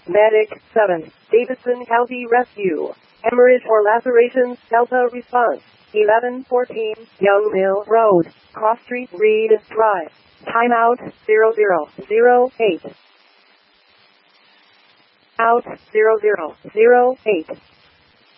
Medic 7, Davidson County Rescue. Hemorrhage or lacerations, Delta response. 1114, Young Mill Road, Cross Street, Reed Drive. Timeout 0008. Out 0008.